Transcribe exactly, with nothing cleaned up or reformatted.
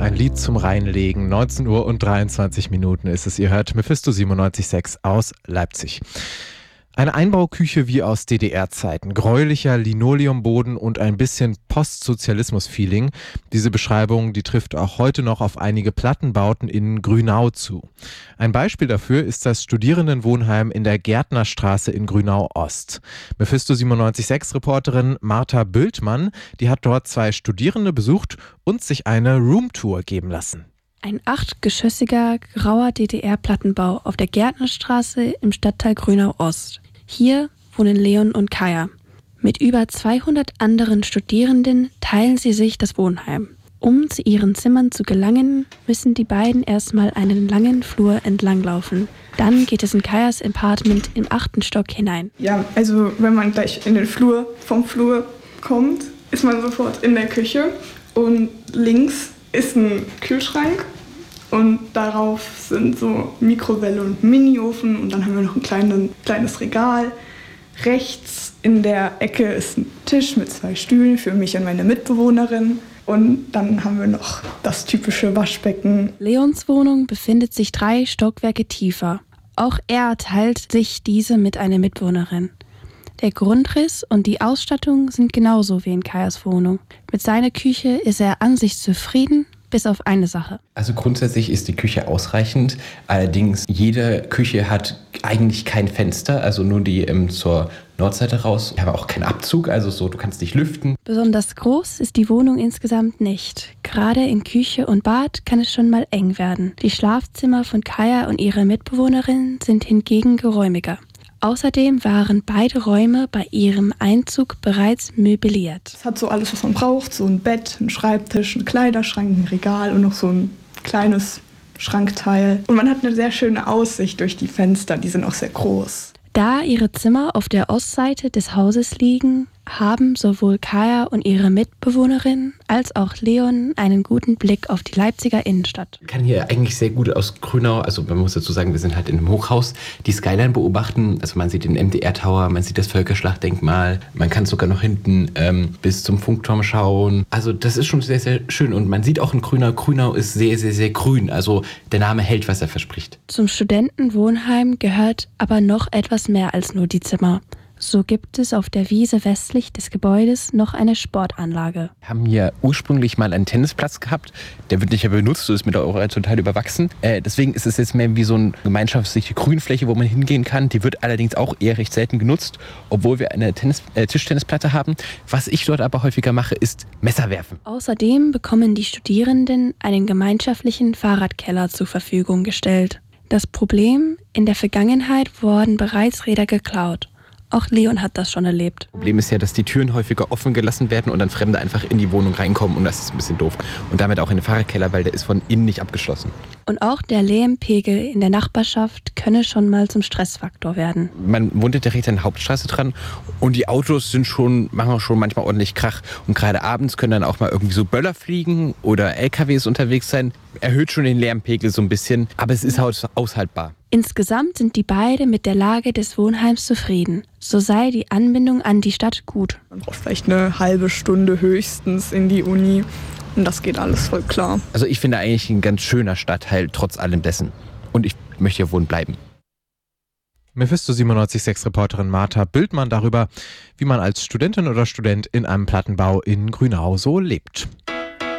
Ein Lied zum Reinlegen. neunzehn Uhr und dreiundzwanzig Minuten ist es. Ihr hört Mephisto siebenundneunzig Komma sechs aus Leipzig. Eine Einbauküche wie aus D D R-Zeiten. Gräulicher Linoleumboden und ein bisschen Postsozialismus-Feeling. Diese Beschreibung, die trifft auch heute noch auf einige Plattenbauten in Grünau zu. Ein Beispiel dafür ist das Studierendenwohnheim in der Gärtnerstraße in Grünau-Ost. Mephisto siebenundneunzig Komma sechs Reporterin Martha Bültmann, die hat dort zwei Studierende besucht und sich eine Roomtour geben lassen. Ein achtgeschossiger, grauer D D R-Plattenbau auf der Gärtnerstraße im Stadtteil Grünau-Ost. Hier wohnen Leon und Kaya. Mit über zweihundert anderen Studierenden teilen sie sich das Wohnheim. Um zu ihren Zimmern zu gelangen, müssen die beiden erstmal einen langen Flur entlanglaufen. Dann geht es in Kayas Apartment im achten Stock hinein. Ja, also wenn man gleich in den Flur vom Flur kommt, ist man sofort in der Küche und links ist ein Kühlschrank und darauf sind so Mikrowelle und Miniofen und dann haben wir noch ein kleines, kleines Regal. Rechts in der Ecke ist ein Tisch mit zwei Stühlen für mich und meine Mitbewohnerin und dann haben wir noch das typische Waschbecken. Leons Wohnung befindet sich drei Stockwerke tiefer. Auch er teilt sich diese mit einer Mitbewohnerin. Der Grundriss und die Ausstattung sind genauso wie in Kayas Wohnung. Mit seiner Küche ist er an sich zufrieden, bis auf eine Sache. Also grundsätzlich ist die Küche ausreichend. Allerdings, jede Küche hat eigentlich kein Fenster, also nur die ähm, zur Nordseite raus. Wir haben auch keinen Abzug, also so, du kannst nicht lüften. Besonders groß ist die Wohnung insgesamt nicht. Gerade in Küche und Bad kann es schon mal eng werden. Die Schlafzimmer von Kaya und ihrer Mitbewohnerin sind hingegen geräumiger. Außerdem waren beide Räume bei ihrem Einzug bereits möbliert. Es hat so alles, was man braucht. So ein Bett, ein Schreibtisch, ein Kleiderschrank, ein Regal und noch so ein kleines Schrankteil. Und man hat eine sehr schöne Aussicht durch die Fenster, die sind auch sehr groß. Da ihre Zimmer auf der Ostseite des Hauses liegen, haben sowohl Kaya und ihre Mitbewohnerin als auch Leon einen guten Blick auf die Leipziger Innenstadt. Man kann hier eigentlich sehr gut aus Grünau, also man muss dazu sagen, wir sind halt in einem Hochhaus, die Skyline beobachten. Also man sieht den M D R-Tower, man sieht das Völkerschlachtdenkmal, man kann sogar noch hinten ähm, bis zum Funkturm schauen. Also das ist schon sehr, sehr schön und man sieht auch in Grünau, Grünau ist sehr, sehr, sehr grün. Also der Name hält, was er verspricht. Zum Studentenwohnheim gehört aber noch etwas mehr als nur die Zimmer. So gibt es auf der Wiese westlich des Gebäudes noch eine Sportanlage. Wir haben hier ursprünglich mal einen Tennisplatz gehabt. Der wird nicht mehr benutzt, so ist mittlerweile total überwachsen. Äh, deswegen ist es jetzt mehr wie so eine gemeinschaftliche Grünfläche, wo man hingehen kann. Die wird allerdings auch eher recht selten genutzt, obwohl wir eine Tennis, äh, Tischtennisplatte haben. Was ich dort aber häufiger mache, ist Messer werfen. Außerdem bekommen die Studierenden einen gemeinschaftlichen Fahrradkeller zur Verfügung gestellt. Das Problem: In der Vergangenheit wurden bereits Räder geklaut. Auch Leon hat das schon erlebt. Problem ist ja, dass die Türen häufiger offen gelassen werden und dann Fremde einfach in die Wohnung reinkommen und das ist ein bisschen doof. Und damit auch in den Fahrradkeller, weil der ist von innen nicht abgeschlossen. Und auch der Lärmpegel in der Nachbarschaft könne schon mal zum Stressfaktor werden. Man wohnt direkt an der Hauptstraße dran und die Autos sind schon, machen schon manchmal ordentlich Krach. Und gerade abends können dann auch mal irgendwie so Böller fliegen oder L K Ws unterwegs sein. Erhöht schon den Lärmpegel so ein bisschen, aber es ist aushaltbar. Insgesamt sind die beiden mit der Lage des Wohnheims zufrieden. So sei die Anbindung an die Stadt gut. Man braucht vielleicht eine halbe Stunde höchstens in die Uni und das geht alles voll klar. Also ich finde eigentlich ein ganz schöner Stadtteil trotz allem dessen. Und ich möchte hier wohnen bleiben. Mephisto siebenundneunzig Komma sechs Reporterin Martha Bültmann darüber, wie man als Studentin oder Student in einem Plattenbau in Grünau so lebt.